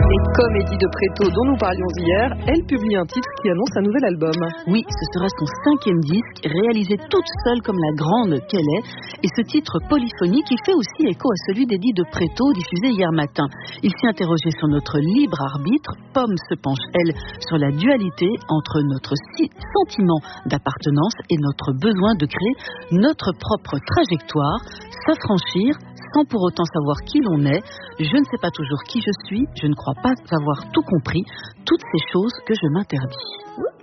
Et comme Eddie de Pretto, dont nous parlions hier, elle publie un titre qui annonce un nouvel album. Oui, ce sera son 5e disque, réalisé toute seule comme la grande qu'elle est. Et ce titre polyphonique, il fait aussi écho à celui d'Eddie de Pretto, diffusé hier matin. Il s'est interrogé sur notre libre arbitre. Pomme se penche, elle, sur la dualité entre notre sentiment d'appartenance et notre besoin de créer notre propre trajectoire, s'affranchir sans pour autant savoir qui l'on est. Je ne sais pas toujours qui je suis, je ne crois pas avoir tout compris, toutes ces choses que je m'interdis.